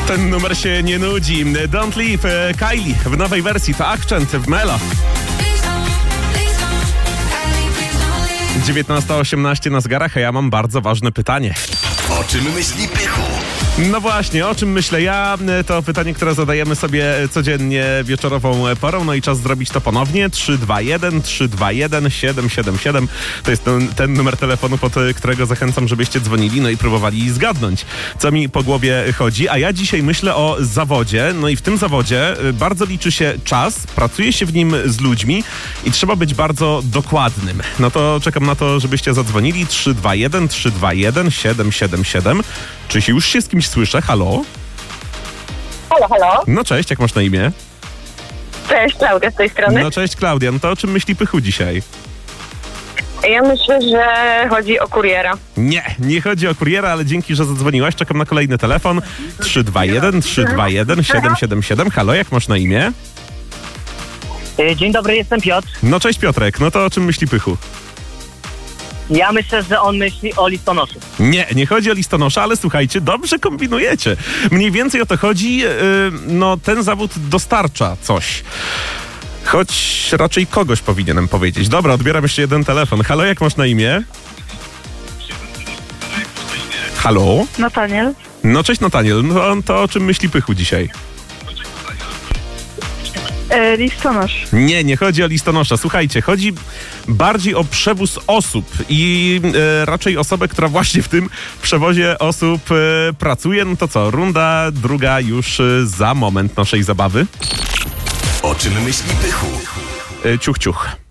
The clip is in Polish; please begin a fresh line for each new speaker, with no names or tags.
Ten numer się nie nudzi. Don't Leave, Kylie w nowej wersji, to Accent w Melo. 19:18 na zegarach, a ja mam bardzo ważne pytanie.
O czym myśli Pychu?
No właśnie, o czym myślę ja? To pytanie, które zadajemy sobie codziennie wieczorową porą, no i czas zrobić to ponownie. 321 321 777 to jest ten numer telefonu, pod którego zachęcam, żebyście dzwonili, no i próbowali zgadnąć, co mi po głowie chodzi. A ja dzisiaj myślę o zawodzie, no i w tym zawodzie bardzo liczy się czas, pracuje się w nim z ludźmi i trzeba być bardzo dokładnym. No to czekam na to, żebyście zadzwonili. 321 321 777. Czy już się z kimś słyszę? Halo?
Halo, halo.
No cześć, jak masz na imię?
Cześć, Klaudia z tej strony.
No cześć Klaudia, no to o czym myśli Pychu dzisiaj?
Ja myślę, że chodzi o kuriera.
Nie chodzi o kuriera, ale dzięki, że zadzwoniłaś. Czekam na kolejny telefon. 321 321 777. Halo, jak masz na imię?
Dzień dobry, jestem Piotr.
No cześć Piotrek, no to o czym myśli Pychu?
Ja myślę, że on myśli o listonoszu.
Nie chodzi o listonosza, ale słuchajcie, dobrze kombinujecie. Mniej więcej o to chodzi, no ten zawód dostarcza coś. Choć raczej kogoś powinienem powiedzieć. Dobra, odbieram jeszcze jeden telefon. Halo, jak masz na imię? Halo?
Nataniel.
No cześć Nataniel, no to o czym myśli Pychu dzisiaj?
Listonosz.
Nie chodzi o listonosza. Słuchajcie, chodzi bardziej o przewóz osób i raczej osobę, która właśnie w tym przewozie osób pracuje. No to co, runda druga już za moment naszej zabawy.
O czym myśli Pychu?
Ciuch.